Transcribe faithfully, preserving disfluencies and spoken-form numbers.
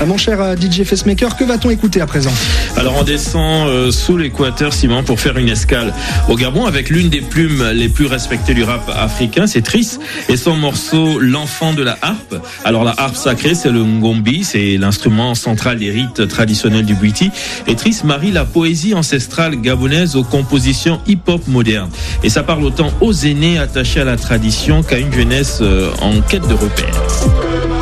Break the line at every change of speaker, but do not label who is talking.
Mon cher D J Facemaker, que va-t-on écouter à présent?
Alors on descend euh, sous l'équateur, Simon, pour faire une escale au Gabon avec l'une des plumes les plus respectées du rap africain, c'est Triss, et son morceau L'enfant de la harpe. Alors la harpe sacrée, c'est le ngombi, c'est l'instrument central des rites traditionnels du Bwiti. Et Triss marie la poésie ancestrale gabonaise aux compositions hip-hop modernes. Et ça parle autant aux aînés attachés à la tradition qu'à une jeunesse euh, en quête de repères.